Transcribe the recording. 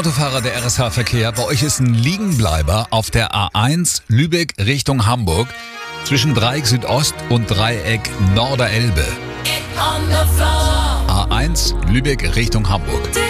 Autofahrer der RSH-Verkehr, bei euch ist ein Liegenbleiber auf der A1 Lübeck Richtung Hamburg zwischen Dreieck Südost und Dreieck Norderelbe. A1 Lübeck Richtung Hamburg.